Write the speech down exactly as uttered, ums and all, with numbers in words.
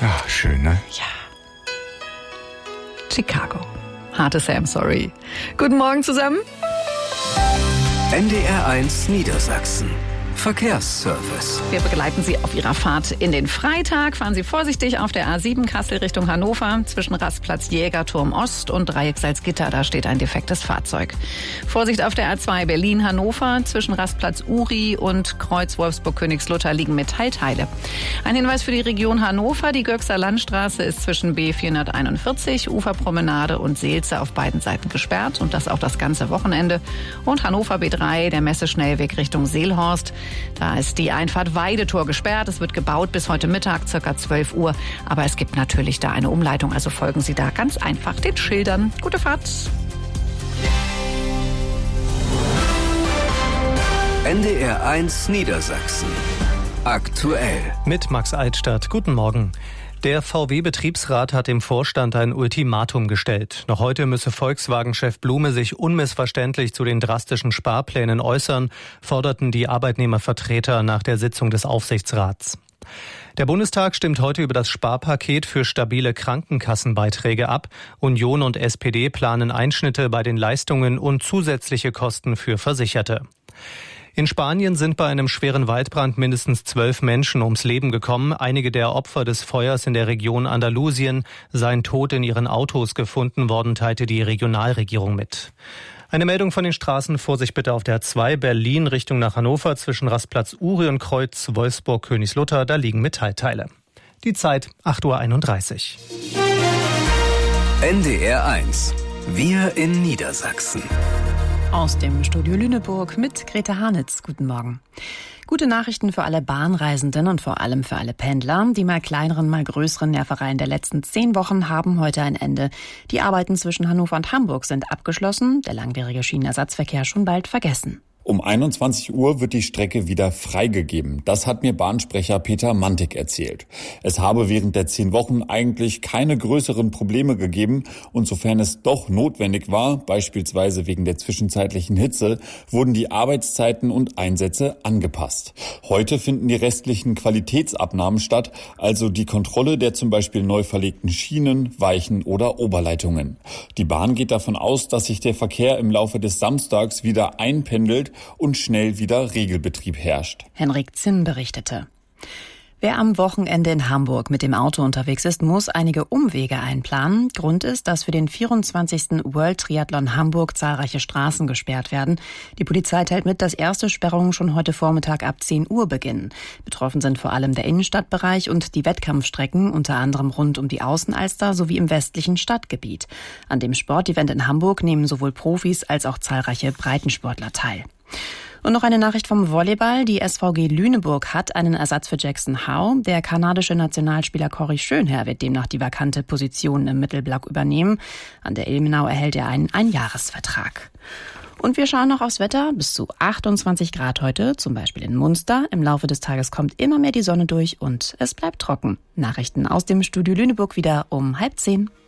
Ach, schön, ne? Ja. Chicago. Harte Sam, sorry. Guten Morgen zusammen. N D R eins Niedersachsen. Verkehrsservice. Wir begleiten Sie auf Ihrer Fahrt in den Freitag. Fahren Sie vorsichtig auf der A sieben Kassel Richtung Hannover. Zwischen Rastplatz Jägerturm Ost und Dreieck Salzgitter, da steht ein defektes Fahrzeug. Vorsicht auf der A zwei Berlin-Hannover. Zwischen Rastplatz Uri und Kreuz Wolfsburg-Königslutter liegen Metallteile. Ein Hinweis für die Region Hannover. Die Göxer Landstraße ist zwischen B vierhunderteinundvierzig, Uferpromenade und Seelze auf beiden Seiten gesperrt. Und das auch das ganze Wochenende. Und Hannover B drei, der Messeschnellweg Richtung Seelhorst. Da ist die Einfahrt Weidetor gesperrt. Es wird gebaut bis heute Mittag, circa zwölf Uhr. Aber es gibt natürlich da eine Umleitung, also folgen Sie da ganz einfach den Schildern. Gute Fahrt. N D R eins Niedersachsen. Aktuell. Mit Max Altstadt. Guten Morgen. Der V W-Betriebsrat hat dem Vorstand ein Ultimatum gestellt. Noch heute müsse Volkswagen-Chef Blume sich unmissverständlich zu den drastischen Sparplänen äußern, forderten die Arbeitnehmervertreter nach der Sitzung des Aufsichtsrats. Der Bundestag stimmt heute über das Sparpaket für stabile Krankenkassenbeiträge ab. Union und S P D planen Einschnitte bei den Leistungen und zusätzliche Kosten für Versicherte. In Spanien sind bei einem schweren Waldbrand mindestens zwölf Menschen ums Leben gekommen. Einige der Opfer des Feuers in der Region Andalusien seien tot in ihren Autos gefunden worden, teilte die Regionalregierung mit. Eine Meldung von den Straßen. Vorsicht bitte auf der A zwei Berlin Richtung nach Hannover zwischen Rastplatz Uri und Kreuz Wolfsburg-Königslutter. Da liegen Metallteile. Die Zeit acht Uhr einunddreißig. N D R eins. Wir in Niedersachsen. Aus dem Studio Lüneburg mit Grete Hanitz. Guten Morgen. Gute Nachrichten für alle Bahnreisenden und vor allem für alle Pendler. Die mal kleineren, mal größeren Nervereien der letzten zehn Wochen haben heute ein Ende. Die Arbeiten zwischen Hannover und Hamburg sind abgeschlossen, der langwierige Schienenersatzverkehr schon bald vergessen. Um einundzwanzig Uhr wird die Strecke wieder freigegeben. Das hat mir Bahnsprecher Peter Mantik erzählt. Es habe während der zehn Wochen eigentlich keine größeren Probleme gegeben und sofern es doch notwendig war, beispielsweise wegen der zwischenzeitlichen Hitze, wurden die Arbeitszeiten und Einsätze angepasst. Heute finden die restlichen Qualitätsabnahmen statt, also die Kontrolle der zum Beispiel neu verlegten Schienen, Weichen oder Oberleitungen. Die Bahn geht davon aus, dass sich der Verkehr im Laufe des Samstags wieder einpendelt und schnell wieder Regelbetrieb herrscht. Henrik Zinn berichtete. Wer am Wochenende in Hamburg mit dem Auto unterwegs ist, muss einige Umwege einplanen. Grund ist, dass für den vierundzwanzigsten World Triathlon Hamburg zahlreiche Straßen gesperrt werden. Die Polizei teilt mit, dass erste Sperrungen schon heute Vormittag ab zehn Uhr beginnen. Betroffen sind vor allem der Innenstadtbereich und die Wettkampfstrecken, unter anderem rund um die Außenalster sowie im westlichen Stadtgebiet. An dem Sportevent in Hamburg nehmen sowohl Profis als auch zahlreiche Breitensportler teil. Und noch eine Nachricht vom Volleyball. Die S V G Lüneburg hat einen Ersatz für Jackson Howe. Der kanadische Nationalspieler Corey Schönherr wird demnach die vakante Position im Mittelblock übernehmen. An der Ilmenau erhält er einen Einjahresvertrag. Und wir schauen noch aufs Wetter. Bis zu achtundzwanzig Grad heute, zum Beispiel in Munster. Im Laufe des Tages kommt immer mehr die Sonne durch und es bleibt trocken. Nachrichten aus dem Studio Lüneburg wieder um halb zehn.